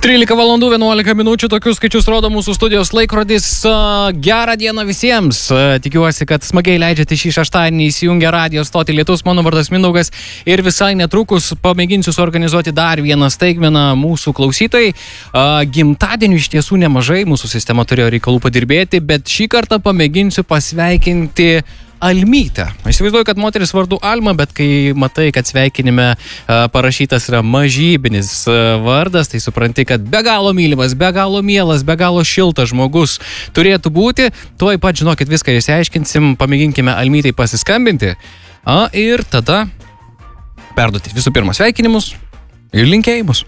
13 valandų 11 minučių, tokius skaičius rodo mūsų studijos laikrodis. Gerą dieną visiems. Tikiuosi, kad smagiai leidžiate šį šeštadienį įsijungę radijo stotį Lietus. Mano vardas Mindaugas ir visai netrukus pamėginsiu suorganizuoti dar vieną staigmeną mūsų klausytojai. Gimtadienių iš tiesų nemažai, mūsų sistema turėjo reikalų padirbėti, bet šį kartą pamėginsiu pasveikinti Almytę. Aš įsivaizduoju, kad moteris vardu Alma, bet kai matai, kad sveikinime parašytas yra mažybinis vardas, tai supranti, kad be galo mylimas, be galo mielas, be galo šiltas žmogus turėtų būti. Tuoj pat, žinokit, viską išsiaiškinsim, pamėginkime Almytai pasiskambinti. Ir tada perduoti visų pirma sveikinimus ir linkėjimus.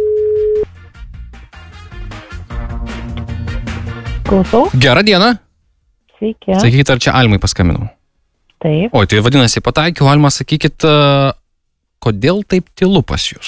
Klausau. Gerą dieną. Sveiki. Sakykit, ar čia Almai paskambinau? Taip. O, tai vadinasi, pataikiau. Alma, sakykit, kodėl taip tylu pas jūs?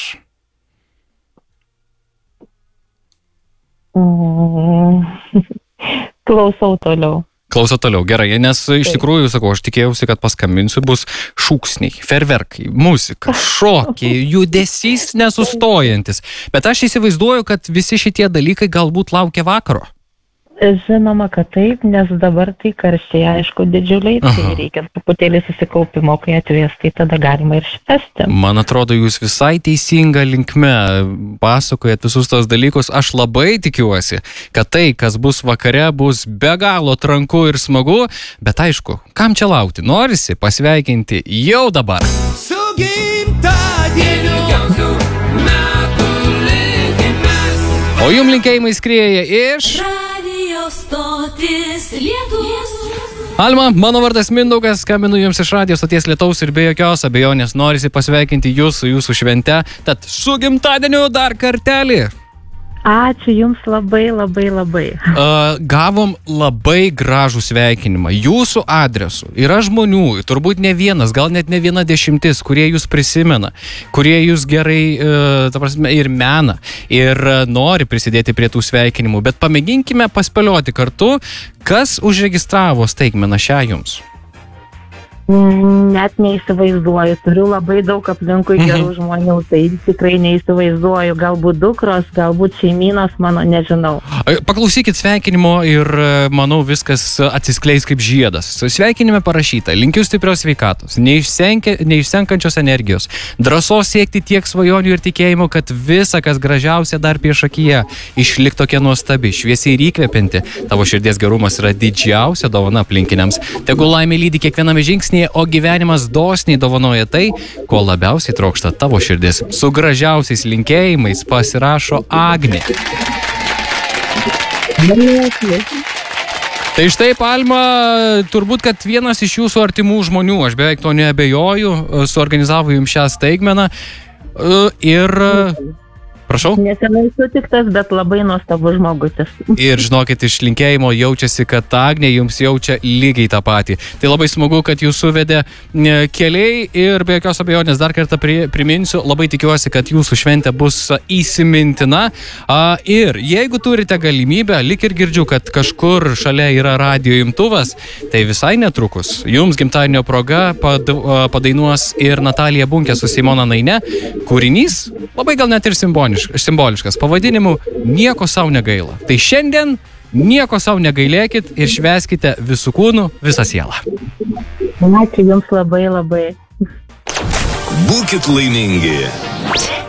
Klausau toliau. Klausau toliau, gerai, nes iš tikrųjų, sakau, aš tikėjausi, kad paskambinsiu, bus šūksniai, ferverkai, muzika, šokiai, judesys nesustojantis. Bet aš įsivaizduoju, kad visi šitie dalykai galbūt laukia vakaro. Žinoma, kad taip, nes dabar tai karščiai, aišku, didžiuliai, tai reikia truputėlį susikaupimo, kai atvės, tai tada galima ir švęsti. Man atrodo, jūs visai teisinga linkme pasakojat visus tos dalykus. Aš labai tikiuosi, kad tai, kas bus vakare, bus be galo tranku ir smagu, bet aišku, kam čia laukti? Norisi pasveikinti jau dabar. Su gimtadieniu metų linkimės. O jum linkėjimai skrieja iš... Stotis Lietus. Alma, mano vardas Mindaugas, skambinu jums iš radijo stoties Lietaus ir be jokios abejonės norisi pasveikinti jūs su jūsų švente, tad su gimtadieniu dar kartelį. Ačiū jums labai, labai, labai. Gavom labai gražų sveikinimą. Jūsų adresu yra žmonių, turbūt ne vienas, gal net ne viena 10, kurie jūs prisimena, kurie jūs gerai, ta prasme, ir mena, ir nori prisidėti prie tų sveikinimų. Bet pamėginkime paspėlioti kartu, kas užregistravo staigmeną šią jums. Net neįsivaizduoju, turiu labai daug aplinkui gerų žmonių, tai tikrai neįsivaizduoju, galbūt dukros, galbūt šeimynos mano, nežinau. Paklausykit sveikinimo ir manau viskas atsiskleis kaip žiedas. Sveikinime parašyta: linkiu stiprios sveikatos, neišsenkančios energijos, drąsos siekti tiek svajonių ir tikėjimo, kad visa, kas gražiausia dar priešakyje, išlik tokia nuostabi, šviesiai ir įkvepianti. Tavo širdies gerumas yra didžiausia dovana aplinkiniams. Tegul laimė lydi kiekviename žingsnyje, o gyvenimas dosniai dovanoja tai, ko labiausiai trokšta tavo širdis. Su gražiausiais linkėjimais pasirašo Agnė. Tai štai, Alma, turbūt, kad vienas iš jūsų artimų žmonių, aš beveik to neabejoju, suorganizavo jums šią staigmeną ir... Prašau? Nesenai sutiktas, bet labai nuostabus žmogutis. Ir žinokit, iš linkėjimo jaučiasi, kad Agnė jums jaučia lygiai tą patį. Tai labai smagu, kad jūs suvedė keliai ir be jokios abejonės dar kartą priminsiu, labai tikiuosi, kad jūsų šventė bus įsimintina. Ir jeigu turite galimybę, lyg ir girdžiu, kad kažkur šalia yra radijo imtuvas, tai visai netrukus jums gimtadienio proga padainuos ir Natalija Bunkė su Simona Naine. Kūrinys labai gal net ir simboliškas, pavadinimu Nieko sau negaila. Tai šiandien nieko sau negailėkit ir švęskite visų kūnų, visą sielą. Ačiū jums labai, labai. Būkit laimingi.